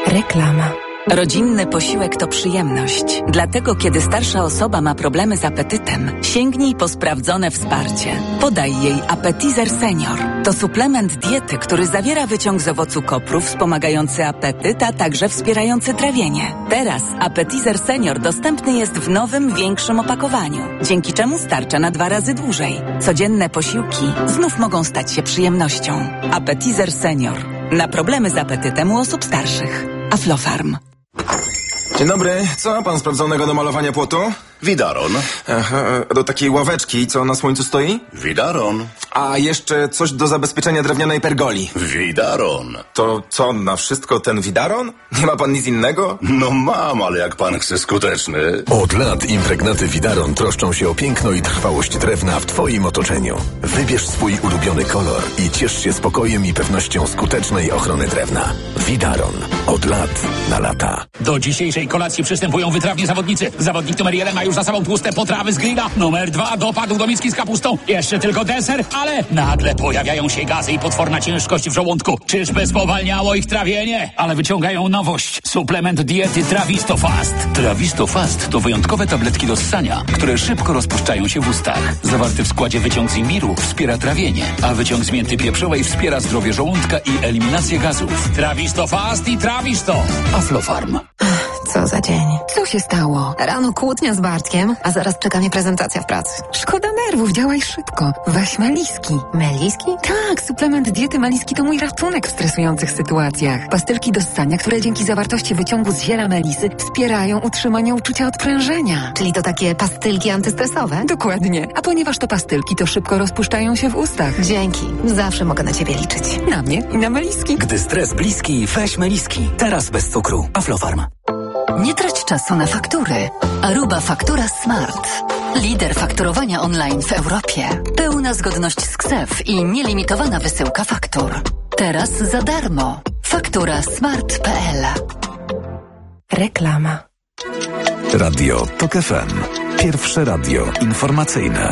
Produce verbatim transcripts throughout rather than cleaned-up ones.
Reklama. Rodzinny posiłek to przyjemność. Dlatego, kiedy starsza osoba ma problemy z apetytem, sięgnij po sprawdzone wsparcie. Podaj jej Appetizer Senior. To suplement diety, który zawiera wyciąg z owocu kopru wspomagający apetyt, a także wspierający trawienie. Teraz Appetizer Senior dostępny jest w nowym, większym opakowaniu, dzięki czemu starcza na dwa razy dłużej. Codzienne posiłki znów mogą stać się przyjemnością. Appetizer Senior. Na problemy z apetytem u osób starszych. Aflofarm. Dzień dobry. Co ma pan sprawdzonego do malowania płotu? Widaron. Aha, do takiej ławeczki, co na słońcu stoi? Widaron. A jeszcze coś do zabezpieczenia drewnianej pergoli. Widaron. To co, na wszystko ten widaron? Nie ma pan nic innego? No mam, ale jak pan chce skuteczny. Od lat impregnaty Widaron troszczą się o piękno i trwałość drewna w twoim otoczeniu. Wybierz swój ulubiony kolor i ciesz się spokojem i pewnością skutecznej ochrony drewna. Widaron. Od lat na lata. Do dzisiejszej kolacji przystępują wytrawni zawodnicy. Zawodnik numer jeden ma już za sobą tłuste potrawy z grilla. Numer dwa dopadł do miski z kapustą. Jeszcze tylko deser, ale nagle pojawiają się gazy i potworna ciężkość w żołądku. Czyżby spowalniało ich trawienie? Ale wyciągają nowość. Suplement diety Trawisto Fast. Trawisto Fast to wyjątkowe tabletki do ssania, które szybko rozpuszczają się w ustach. Zawarty w składzie wyciąg z imbiru wspiera trawienie, a wyciąg z mięty pieprzowej wspiera zdrowie żołądka i eliminację gazów. Trawisto Fast i Trawisto. Aflofarm. Co za dzień. Co się stało? Rano kłótnia z Bartkiem, a zaraz czeka mnie prezentacja w pracy. Szkoda nerwów, działaj szybko. Weź Meliski. Meliski? Tak, suplement diety Meliski to mój ratunek w stresujących sytuacjach. Pastylki do ssania, które dzięki zawartości wyciągu z ziela melisy wspierają utrzymanie uczucia odprężenia. Czyli to takie pastylki antystresowe? Dokładnie. A ponieważ to pastylki, to szybko rozpuszczają się w ustach. Dzięki. Zawsze mogę na ciebie liczyć. Na mnie i na Meliski. Gdy stres bliski, weź Meliski. Teraz bez cukru. Aflofarm. Nie trać czasu na faktury. Aruba Faktura Smart. Lider fakturowania online w Europie. Pełna zgodność z K S E F i nielimitowana wysyłka faktur. Teraz za darmo. faktura smart kropka p l. Reklama. Radio Tok F M. Pierwsze radio informacyjne.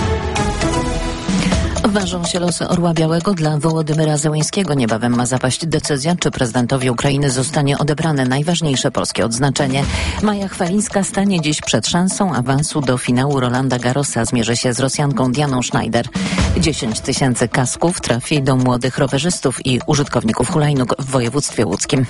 Ważą się losy Orła Białego dla Wołodymyra Zełeńskiego. Niebawem ma zapaść decyzja, czy prezydentowi Ukrainy zostanie odebrane najważniejsze polskie odznaczenie. Maja Chwalińska stanie dziś przed szansą awansu do finału Rolanda Garrosa. Zmierzy się z Rosjanką Dianą Schneider. dziesięć tysięcy kasków trafi do młodych rowerzystów i użytkowników hulajnóg w województwie łódzkim.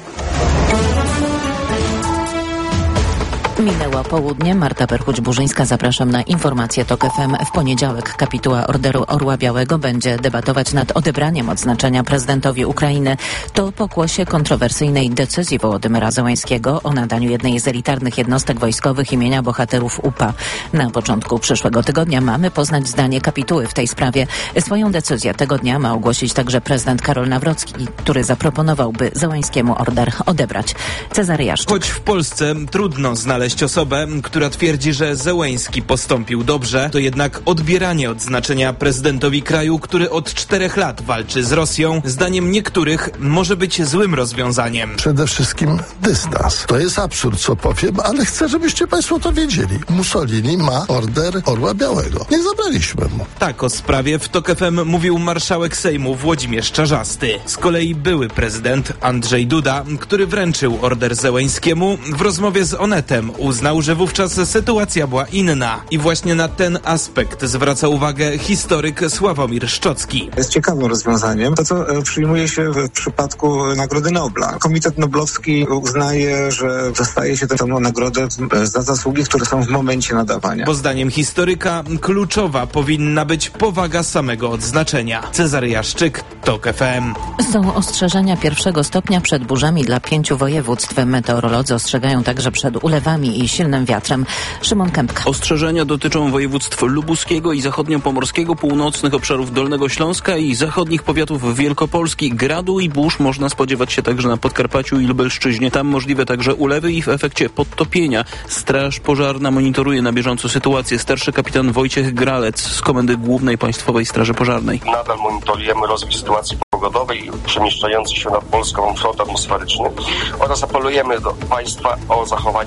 Minęło południe. Marta Perchuć-Burzyńska. Zapraszam na informacje Tok F M. W poniedziałek kapituła Orderu Orła Białego będzie debatować nad odebraniem odznaczenia prezydentowi Ukrainy. To pokłosie kontrowersyjnej decyzji Wołodymyra Zełeńskiego o nadaniu jednej z elitarnych jednostek wojskowych imienia bohaterów U P A. Na początku przyszłego tygodnia mamy poznać zdanie kapituły w tej sprawie. Swoją decyzję tego dnia ma ogłosić także prezydent Karol Nawrocki, który zaproponowałby Zełeńskiemu order odebrać. Cezary Jaszczyk. Choć w Polsce trudno znaleźć osobę, która twierdzi, że Zełeński postąpił dobrze, to jednak odbieranie odznaczenia prezydentowi kraju, który od czterech lat walczy z Rosją, zdaniem niektórych może być złym rozwiązaniem. Przede wszystkim dystans. To jest absurd, co powiem, ale chcę, żebyście państwo to wiedzieli. Mussolini ma order Orła Białego. Nie zabraliśmy mu. Tak o sprawie w Tok F M mówił marszałek Sejmu Włodzimierz Czarzasty. Z kolei były prezydent Andrzej Duda, który wręczył order Zełeńskiemu, w rozmowie z Onetem uznał, że wówczas sytuacja była inna. I właśnie na ten aspekt zwraca uwagę historyk Sławomir Szczocki. Jest ciekawym rozwiązaniem to, co przyjmuje się w przypadku Nagrody Nobla. Komitet Noblowski uznaje, że dostaje się tę nagrodę za zasługi, które są w momencie nadawania. Bo zdaniem historyka kluczowa powinna być powaga samego odznaczenia. Cezary Jaszczyk, Tok F M. Są ostrzeżenia pierwszego stopnia przed burzami dla pięciu województw. Meteorolodzy ostrzegają także przed ulewami i silnym wiatrem. Szymon Kępka. Ostrzeżenia dotyczą województw lubuskiego i zachodniopomorskiego, północnych obszarów Dolnego Śląska i zachodnich powiatów Wielkopolski. Gradu i burz można spodziewać się także na Podkarpaciu i Lubelszczyźnie. Tam możliwe także ulewy i w efekcie podtopienia. Straż Pożarna monitoruje na bieżąco sytuację. Starszy kapitan Wojciech Gralec z Komendy Głównej Państwowej Straży Pożarnej. Nadal monitorujemy rozwój sytuacji pogodowej przemieszczający się nad Polską front atmosferyczny oraz apelujemy do państwa o zachowanie ostrożności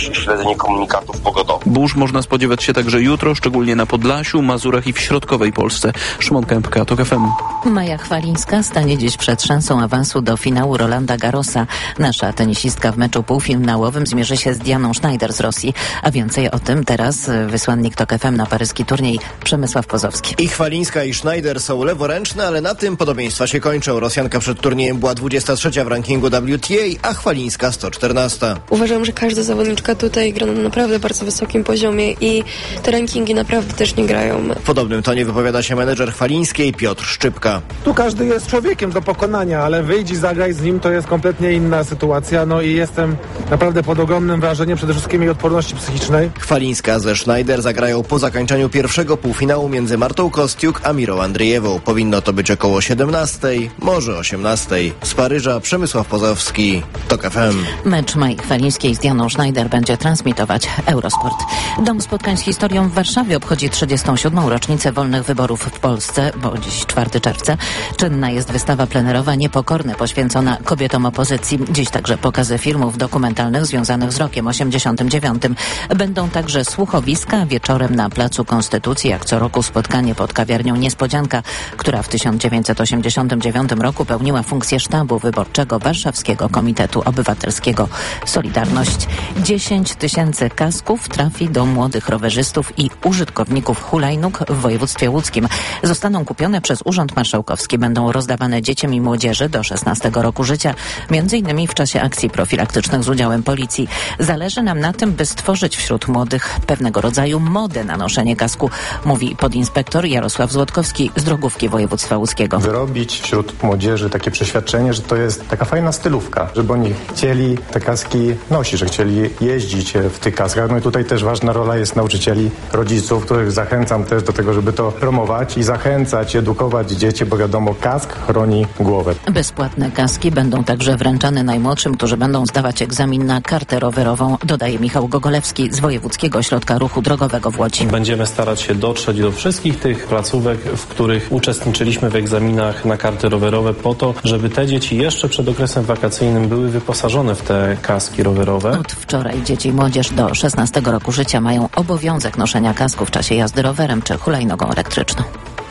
też śledzenie komunikatów pogodowych. Burz można spodziewać się także jutro, szczególnie na Podlasiu, Mazurach i w środkowej Polsce. Szymon Kępka, TOK F M. Maja Chwalińska stanie dziś przed szansą awansu do finału Rolanda Garrosa. Nasza tenisistka w meczu półfinałowym zmierzy się z Dianą Schneider z Rosji. A więcej o tym teraz wysłannik TOK F M na paryski turniej Przemysław Pozowski. I Chwalińska i Schneider są leworęczne, ale na tym podobieństwa się kończą. Rosjanka przed turniejem była dwudziesta trzecia w rankingu W T A, a Chwalińska sto czternasta. Uważam, że każda zawodniczka tutaj gra na naprawdę bardzo wysokim poziomie i te rankingi naprawdę też nie grają. W podobnym tonie wypowiada się menedżer Chwalińskiej Piotr Szczypka. Tu każdy jest człowiekiem do pokonania, ale wyjdź i zagraj z nim, to jest kompletnie inna sytuacja. No i jestem naprawdę pod ogromnym wrażeniem przede wszystkim jej odporności psychicznej. Chwalińska ze Schneider zagrają po zakończeniu pierwszego półfinału między Martą Kostiuk a Mirą Andrzejewą. Powinno to być około siedemnastej, może osiemnastej. Z Paryża Przemysław Pozowski, TOK F M. Mecz Mai Chwalińskiej z Dianą Schneider będzie transmitować Eurosport. Dom Spotkań z Historią w Warszawie obchodzi trzydziestą siódmą rocznicę wolnych wyborów w Polsce, bo dziś czwartego czerwca. Czynna jest wystawa plenerowa Niepokorne, poświęcona kobietom opozycji. Dziś także pokazy filmów dokumentalnych związanych z rokiem osiemdziesiątym dziewiątym. Będą także słuchowiska. Wieczorem na Placu Konstytucji, jak co roku, spotkanie pod kawiarnią Niespodzianka, która w tysiąc dziewięćset osiemdziesiątym dziewiątym roku pełniła funkcję sztabu wyborczego Warszawskiego Komitetu Obywatelskiego Solidarność. dziesięć tysięcy kasków trafi do młodych rowerzystów i użytkowników hulajnóg w województwie łódzkim. Zostaną kupione przez Urząd Marszałkowski. Będą rozdawane dzieciom i młodzieży do szesnastego roku życia, między innymi w czasie akcji profilaktycznych z udziałem policji. Zależy nam na tym, by stworzyć wśród młodych pewnego rodzaju modę na noszenie kasku, mówi podinspektor Jarosław Złotkowski z Drogówki Województwa Łódzkiego. Wyrobić wśród młodzieży takie przeświadczenie, że to jest taka fajna stylówka, żeby oni chcieli te kaski nosić, że chcieli jeździć w tych kaskach. No i tutaj też ważna rola jest nauczycieli, rodziców, których zachęcam też do tego, żeby to promować i zachęcać, edukować dzieci, bo wiadomo, kask chroni głowę. Bezpłatne kaski będą także wręczane najmłodszym, którzy będą zdawać egzamin na kartę rowerową, dodaje Michał Gogolewski z Wojewódzkiego Ośrodka Ruchu Drogowego w Łodzi. Będziemy starać się dotrzeć do wszystkich tych placówek, w których uczestniczyliśmy w egzaminach na karty rowerowe, po to, żeby te dzieci jeszcze przed okresem wakacyjnym były wyposażone w te kaski rowerowe. Od wczoraj dzieci i młodzież do szesnastego roku życia mają obowiązek noszenia kasku w czasie jazdy rowerem czy hulajnogą elektryczną.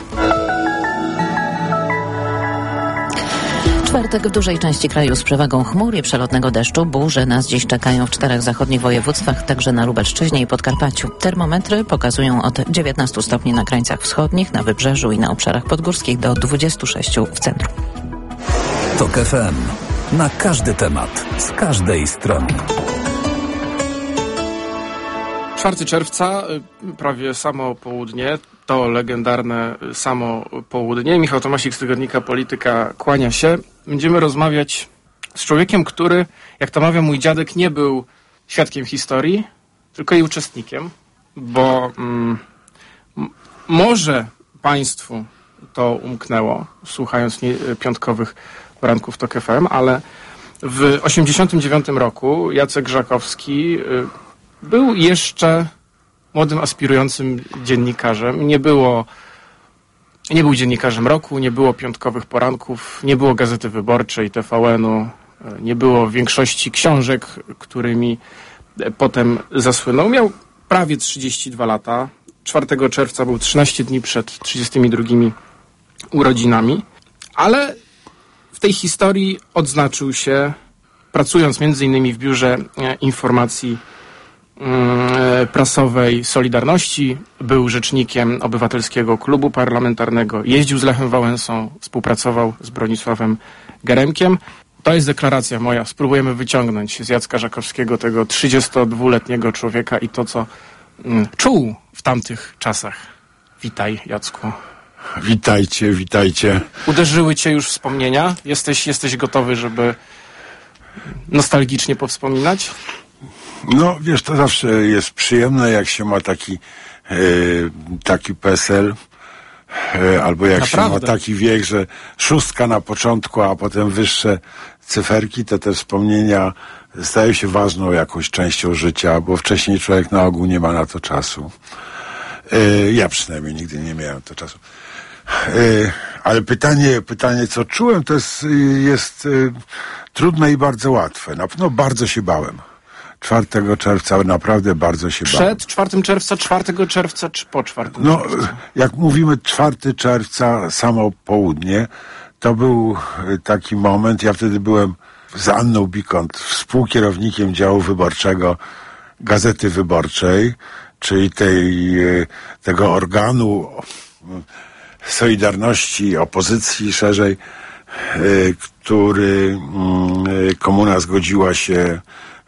Czwartek w dużej części kraju z przewagą chmur i przelotnego deszczu. Burze nas dziś czekają w czterech zachodnich województwach, także na Lubelszczyźnie i Podkarpaciu. Termometry pokazują od dziewiętnastu stopni na krańcach wschodnich, na wybrzeżu i na obszarach podgórskich do dwudziestu sześciu w centrum. TOK F M. Na każdy temat, z każdej strony. czwartego czerwca, prawie samo południe, to legendarne samo południe. Michał Tomasik z tygodnika Polityka kłania się. Będziemy rozmawiać z człowiekiem, który, jak to mawia mój dziadek, nie był świadkiem historii, tylko jej uczestnikiem, bo mm, może państwu to umknęło, słuchając nie, piątkowych poranków TOK F M, ale w osiemdziesiątym dziewiątym roku Jacek Żakowski y, był jeszcze młodym, aspirującym dziennikarzem. Nie było, nie był dziennikarzem roku, nie było piątkowych poranków, nie było Gazety Wyborczej, T V N-u, nie było większości książek, którymi potem zasłynął. Miał prawie trzydzieści dwa lata. czwartego czerwca był trzynaście dni przed trzydziestymi drugimi urodzinami, ale w tej historii odznaczył się, pracując między innymi w Biurze Informacji Prasowej Solidarności, był rzecznikiem Obywatelskiego Klubu Parlamentarnego, jeździł z Lechem Wałęsą, współpracował z Bronisławem Geremkiem. To jest deklaracja moja. Spróbujemy wyciągnąć z Jacka Żakowskiego, tego trzydziestodwuletniego człowieka, i to, co mm, czuł w tamtych czasach. Witaj, Jacku. Witajcie, witajcie. Uderzyły cię już wspomnienia? Jesteś, jesteś gotowy, żeby nostalgicznie powspominać? No, wiesz, to zawsze jest przyjemne, jak się ma taki, e, taki PESEL, e, albo jak Naprawdę? się ma taki wiek, że szóstka na początku, a potem wyższe cyferki, to te wspomnienia stają się ważną jakąś częścią życia, bo wcześniej człowiek na ogół nie ma na to czasu. E, ja przynajmniej nigdy nie miałem to czasu. E, ale pytanie, pytanie, co czułem, to jest, jest e, trudne i bardzo łatwe. Na pewno bardzo się bałem. czwartego czerwca naprawdę bardzo się bałem. Przed czwartego czerwca, czwartego czerwca czy po czwartego No, czerwca? jak mówimy czwartego czerwca, samo południe, to był taki moment, ja wtedy byłem z Anną Bikont, współkierownikiem działu wyborczego Gazety Wyborczej, czyli tej, tego organu Solidarności, opozycji szerzej, który komuna zgodziła się,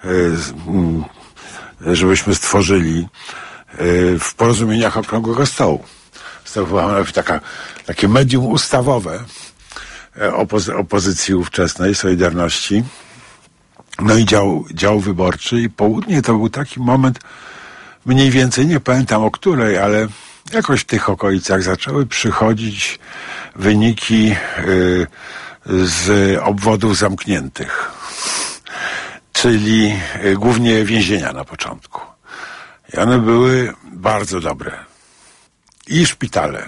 żebyśmy stworzyli w porozumieniach Okrągłego Stołu. To była taka, takie medium ustawowe opozy- opozycji ówczesnej, Solidarności. No i dział, dział wyborczy i południe to był taki moment, mniej więcej nie pamiętam o której, ale jakoś w tych okolicach zaczęły przychodzić wyniki y, z obwodów zamkniętych, czyli y, głównie więzienia na początku. I one były bardzo dobre. I szpitale,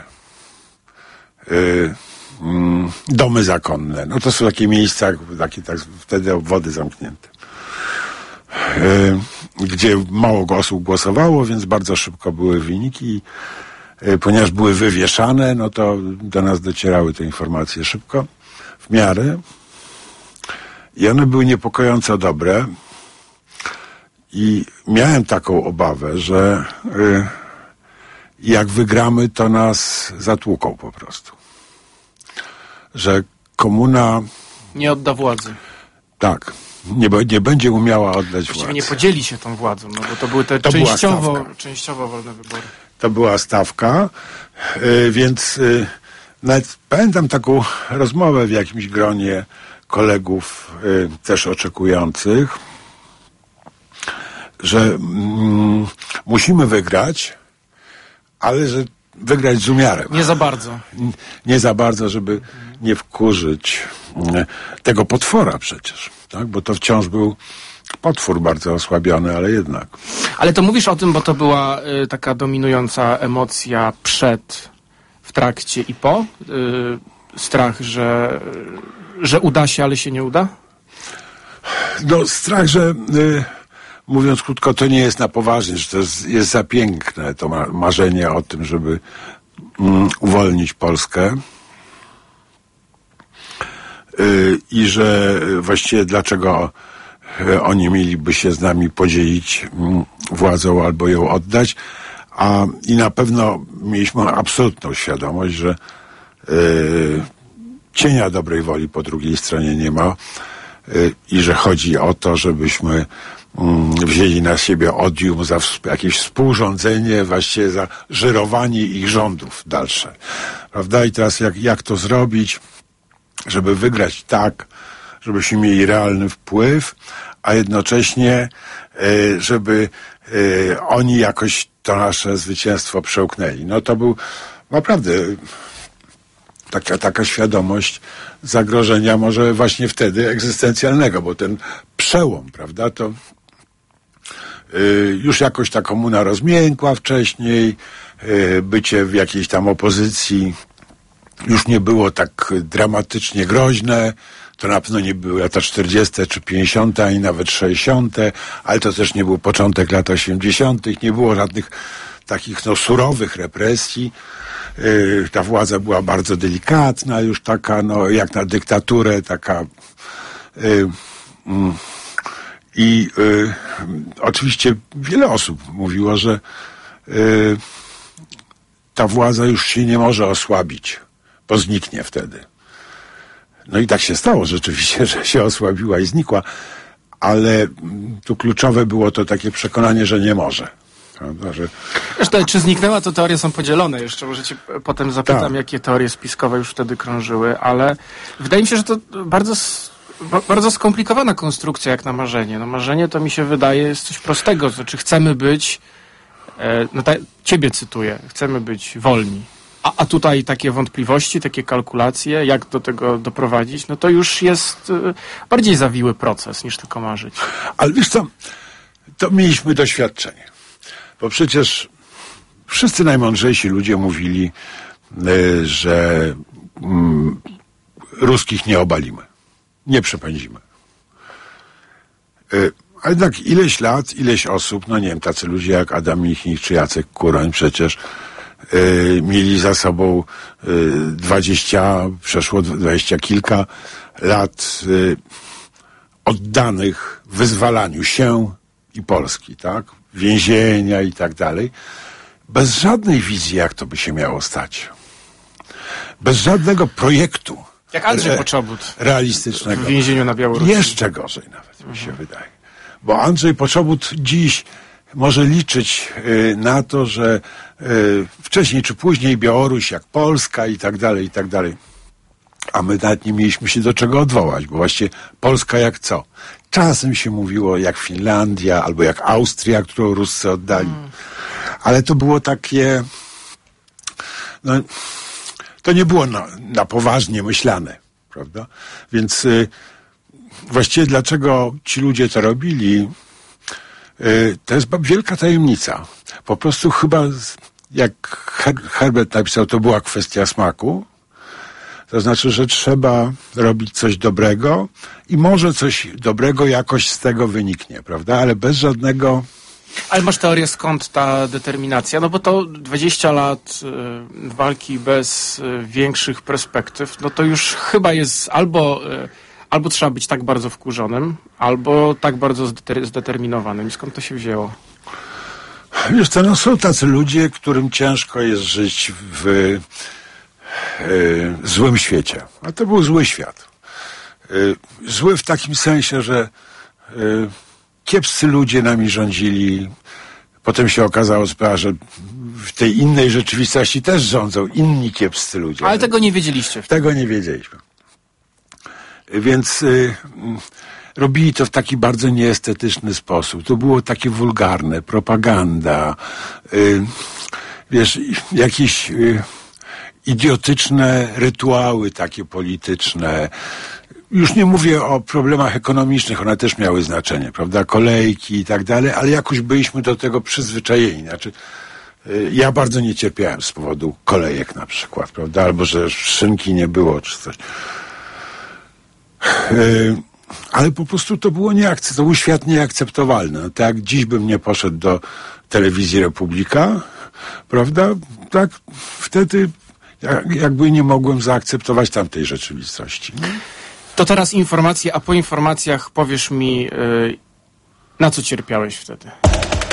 y, mm, domy zakonne. No to są takie miejsca, takie tak, wtedy obwody zamknięte. Y, gdzie mało osób głosowało, więc bardzo szybko były wyniki. Y, ponieważ były wywieszane, no to do nas docierały te informacje szybko, w miarę. I one były niepokojąco dobre. I miałem taką obawę, że y, jak wygramy, to nas zatłuką po prostu. Że komuna... Nie odda władzy. Tak. Nie, nie będzie umiała oddać Właściwie władzy. nie podzieli się tą władzą, no bo to były te To częściowo, częściowo wolne wybory. To była stawka, y, więc y, nawet pamiętam taką rozmowę w jakimś gronie kolegów y, też oczekujących, że mm, musimy wygrać, ale że wygrać z umiarem. Nie za bardzo. Nie za bardzo, żeby nie wkurzyć mm, tego potwora przecież, tak? Bo to wciąż był potwór bardzo osłabiony, ale jednak. Ale to mówisz o tym, bo to była y, taka dominująca emocja przed, w trakcie i po? Y, strach, że, że uda się, ale się nie uda? No strach, że y, mówiąc krótko, to nie jest na poważnie, że to jest, jest za piękne to ma, marzenie o tym, żeby mm, uwolnić Polskę. Y, I że właściwie dlaczego y, oni mieliby się z nami podzielić y, władzą albo ją oddać. A i na pewno mieliśmy absolutną świadomość, że y, cienia dobrej woli po drugiej stronie nie ma y, i że chodzi o to, żebyśmy wzięli na siebie odium za jakieś współrządzenie, właściwie za żyrowanie ich rządów dalsze. Prawda? I teraz jak, jak to zrobić, żeby wygrać tak, żebyśmy mieli realny wpływ, a jednocześnie y, żeby y, oni jakoś to nasze zwycięstwo przełknęli. No to był naprawdę taka, taka świadomość zagrożenia może właśnie wtedy egzystencjalnego, bo ten przełom, prawda, to y, już jakoś ta komuna rozmiękła wcześniej, y, bycie w jakiejś tam opozycji już nie było tak dramatycznie groźne. To na pewno nie były lata czterdzieste czy pięćdziesiąte, ani nawet sześćdziesiąte, ale to też nie był początek lat osiemdziesiątych. Nie było żadnych takich no, surowych represji. Yy, ta władza była bardzo delikatna, już taka, no, jak na dyktaturę, taka. Yy, yy, I yy, oczywiście wiele osób mówiło, że yy, ta władza już się nie może osłabić, bo zniknie wtedy. No i tak się stało rzeczywiście, że się osłabiła i znikła, ale tu kluczowe było to takie przekonanie, że nie może. Prawda, że... Zresztą, czy zniknęła, to teorie są podzielone jeszcze. Może cię potem zapytam, tak. jakie teorie spiskowe już wtedy krążyły, ale wydaje mi się, że to bardzo, bardzo skomplikowana konstrukcja jak na marzenie. No marzenie to mi się wydaje jest coś prostego, to znaczy chcemy być, no ta, ciebie cytuję, chcemy być wolni. A, a tutaj takie wątpliwości, takie kalkulacje, jak do tego doprowadzić, no to już jest y, bardziej zawiły proces niż tylko marzyć. Ale wiesz co, to mieliśmy doświadczenie. Bo przecież wszyscy najmądrzejsi ludzie mówili, y, że y, ruskich nie obalimy, nie przepędzimy. Y, A jednak ileś lat, ileś osób, no nie wiem, tacy ludzie jak Adam Michnik czy Jacek Kuroń przecież yy, mieli za sobą yy, dwadzieścia, przeszło dwadzieścia kilka lat yy, oddanych wyzwalaniu się i Polski, tak? Więzienia i tak dalej. Bez żadnej wizji, jak to by się miało stać. Bez żadnego projektu. Jak Andrzej Poczobut. Realistycznego. W więzieniu na Białorusi. Jeszcze gorzej nawet, mi się wydaje. Bo Andrzej Poczobut dziś może liczyć y, na to, że y, wcześniej czy później Białoruś jak Polska i tak dalej, i tak dalej. A my nawet nie mieliśmy się do czego odwołać, bo właściwie Polska jak co? Czasem się mówiło jak Finlandia albo jak Austria, którą Ruscy oddali. Mm. Ale to było takie... No, to nie było na, na poważnie myślane, prawda? Więc y, właściwie dlaczego ci ludzie to robili, y, to jest wielka tajemnica. Po prostu chyba, jak Her- Herbert napisał, to była kwestia smaku. To znaczy, że trzeba robić coś dobrego i może coś dobrego jakoś z tego wyniknie, prawda? Ale bez żadnego... Ale masz teorię, skąd ta determinacja? No bo to dwadzieścia lat y, walki bez y, większych perspektyw, no to już chyba jest albo, y, albo trzeba być tak bardzo wkurzonym, albo tak bardzo zdeter- zdeterminowanym. Skąd to się wzięło? Wiesz co, no są tacy ludzie, którym ciężko jest żyć w y, złym świecie. A to był zły świat. Y, zły w takim sensie, że y, kiepscy ludzie nami rządzili. Potem się okazało sprawa, że w tej innej rzeczywistości też rządzą inni kiepscy ludzie. Ale tego nie wiedzieliście. Tego nie wiedzieliśmy. Więc y, robili to w taki bardzo nieestetyczny sposób. To było takie wulgarne, propaganda, y, wiesz, jakieś y, idiotyczne rytuały takie polityczne. Już nie mówię o problemach ekonomicznych, one też miały znaczenie, prawda? Kolejki i tak dalej, ale jakoś byliśmy do tego przyzwyczajeni. Znaczy, y, ja bardzo nie cierpiałem z powodu kolejek na przykład, prawda? Albo że szynki nie było, czy coś. Y, ale po prostu to było nieakceptowalne, to był świat nieakceptowalny. No, tak jak dziś bym nie poszedł do telewizji Republika, prawda? Tak wtedy jak, jakby nie mogłem zaakceptować tamtej rzeczywistości. Nie? To teraz informacje, a po informacjach powiesz mi, yy, na co cierpiałeś wtedy.